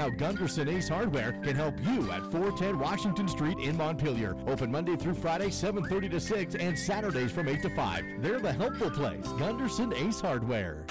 how Gunderson Ace Hardware can help you at 410 Washington Street in Montpelier. Open Monday through Friday, 7:30 to 6, and Saturdays from 8 to 5. They're the helpful place. Gunderson Ace Hardware.